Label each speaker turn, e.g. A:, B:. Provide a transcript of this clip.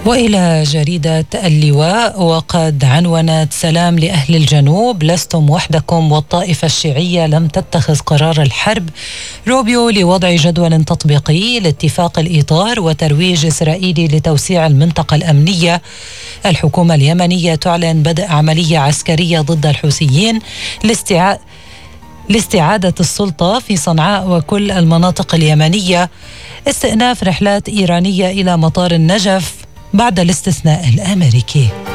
A: وإلى جريدة اللواء، وقد عنونت: سلام لأهل الجنوب، لستم وحدكم والطائفة الشيعية لم تتخذ قرار الحرب. روبيو لوضع جدول تطبيقي لاتفاق الإطار وترويج إسرائيلي لتوسيع المنطقة الأمنية. الحكومة اليمنية تعلن بدء عملية عسكرية ضد الحوثيين لاستعادة السلطة في صنعاء وكل المناطق اليمنية. استئناف رحلات إيرانية إلى مطار النجف بعد الاستثناء الأمريكي.